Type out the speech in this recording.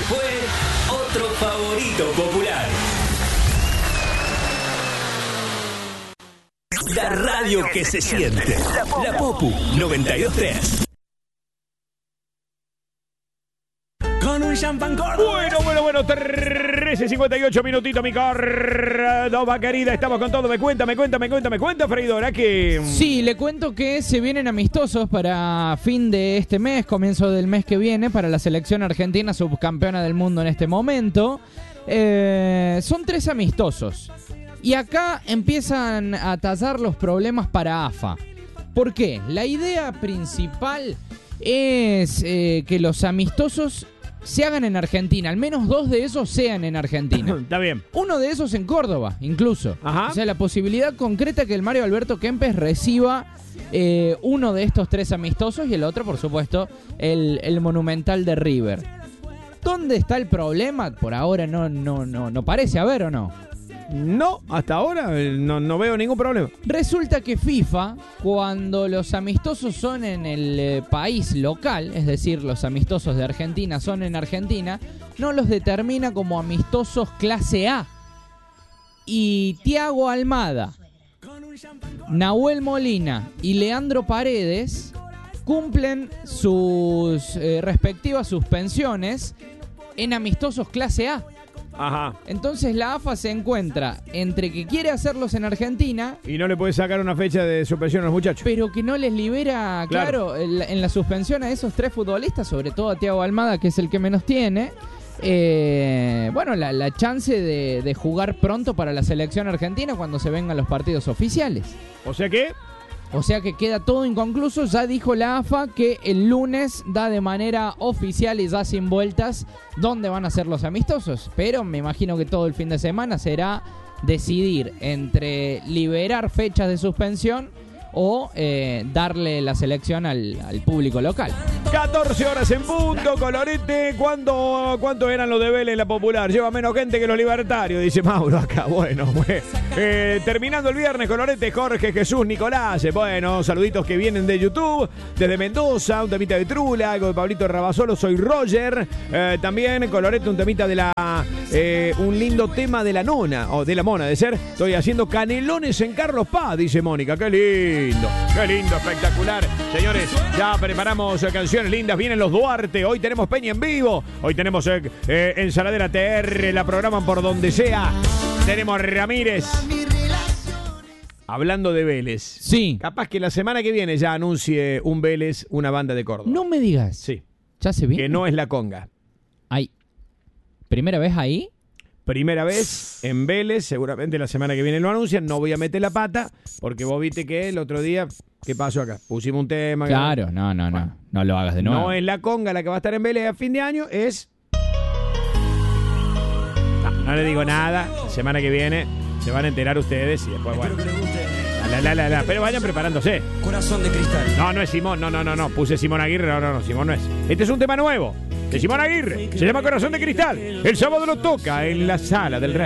fue otro favorito popular. La radio que se siente. La Popu 92.3. Con un champán gordo. Bueno, 13:58 minutitos, mi Córdoba querida. Estamos con todo. Me cuenta, freidora, que... Sí, le cuento que se vienen amistosos para fin de este mes, comienzo del mes que viene, para la selección argentina, subcampeona del mundo en este momento. Son 3 amistosos. Y acá empiezan a tallar los problemas para AFA. ¿Por qué? La idea principal es que los amistosos se hagan en Argentina. Al menos 2 de esos sean en Argentina. Está bien. Uno de esos en Córdoba, incluso. Ajá. O sea, la posibilidad concreta que el Mario Alberto Kempes reciba uno de estos 3 amistosos y el otro, por supuesto, el Monumental de River. ¿Dónde está el problema? Por ahora no parece haber, ¿o no? No, hasta ahora no veo ningún problema. Resulta que FIFA, cuando los amistosos son en el país local, es decir, los amistosos de Argentina son en Argentina, no los determina como amistosos clase A. Y Thiago Almada, Nahuel Molina y Leandro Paredes cumplen sus respectivas suspensiones en amistosos clase A. Ajá. Entonces la AFA se encuentra entre que quiere hacerlos en Argentina y no le puede sacar una fecha de suspensión a los muchachos, pero que no les libera, claro, en la suspensión a esos 3 futbolistas, sobre todo a Thiago Almada, que es el que menos tiene. La chance de jugar pronto para la selección argentina cuando se vengan los partidos oficiales. O sea que queda todo inconcluso. Ya dijo la AFA que el lunes da de manera oficial y ya sin vueltas dónde van a ser los amistosos. Pero me imagino que todo el fin de semana será decidir entre liberar fechas de suspensión o darle la selección al público local. 14 horas en punto, Colorete. ¿Cuánto eran los de Vélez en la Popular? Lleva menos gente que los libertarios, dice Mauro acá. Bueno, terminando el viernes, Colorete, Jorge, Jesús, Nicolás. Bueno, saluditos que vienen de YouTube, desde Mendoza, un temita de Trula, algo de Pablito Rabasolo, soy Roger. También, Colorete, un temita de un lindo tema de la nona, o de la mona, de ser. Estoy haciendo canelones en Carlos Paz, dice Mónica. Qué lindo, espectacular. Señores, ya preparamos canciones lindas. Vienen los Duarte. Hoy tenemos Peña en vivo. Hoy tenemos Ensaladera TR. La programan por donde sea. Tenemos Ramírez. Hablando de Vélez. Sí. Capaz que la semana que viene ya anuncie un Vélez, una banda de Córdoba. No me digas. Sí. ¿Ya se viene? Que no es la conga. Ay. ¿Primera vez ahí? Primera vez en Vélez, seguramente la semana que viene lo anuncian. No voy a meter la pata, porque vos viste que el otro día, ¿qué pasó acá? Pusimos un tema. Claro, no. Bueno, no lo hagas de nuevo. No es la conga la que va a estar en Vélez a fin de año, es... No le digo nada, la semana que viene se van a enterar ustedes y después, bueno... Espero que les guste. Pero vayan preparándose. Corazón de cristal. No es Simón, no. Puse Simón Aguirre, no, Simón no es. Este es un tema nuevo de Simón Aguirre. Se llama Corazón de Cristal. El sábado lo toca en la Sala del Rey.